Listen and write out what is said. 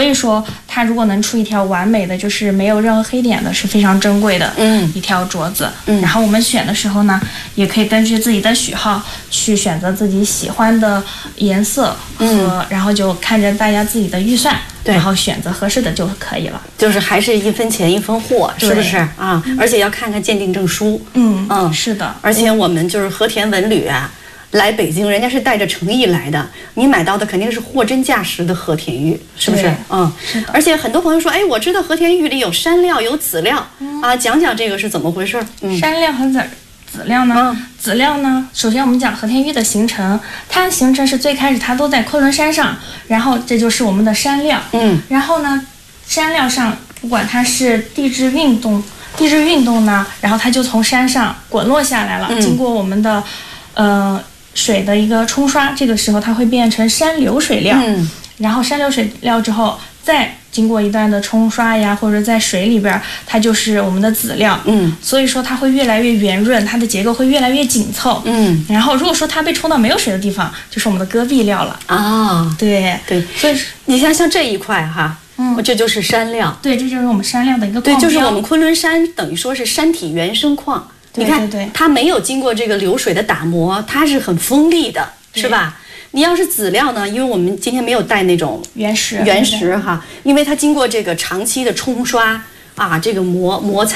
以说它如果能出一条完美的，就是没有任何黑点的，是非常珍贵的一条镯子。然后我们选的时候呢，也可以根据自己的喜好去选择自己喜欢的颜色和，然后就看着大家自己的预算。然后选择合适的就可以了， 就是还是一分钱一分货，是不是啊？而且要看看鉴定证书。 是的。 而且我们就是和田文旅啊，来北京，人家是带着诚意来的，你买到的肯定是货真价实的和田玉，是不是？ 是的。 而且很多朋友说，哎，我知道和田玉里有山料有籽料啊，讲讲这个是怎么回事？ 山料和籽料呢？籽料呢？首先我们讲和田玉的形成，它的形成是最开始它都在昆仑山上，然后这就是我们的山料。然后呢，山料上不管它是地质运动呢，然后它就从山上滚落下来了，经过我们的水的一个冲刷，这个时候它会变成山流水料。然后山流水料之后，再经过一段的冲刷呀，或者在水里边，它就是我们的籽料。所以说它会越来越圆润，它的结构会越来越紧凑。然后如果说它被冲到没有水的地方，就是我们的戈壁料了。对。所以你像这一块哈，这就是山料。 对，这就是我们山料的一个矿标。 对，就是我们昆仑山等于说是山体原生矿。你看，它没有经过这个流水的打磨，它是很锋利的，是吧？你要是籽料呢，因为我们今天没有带那种原石哈，因为它经过这个长期的冲刷啊，这个摩擦。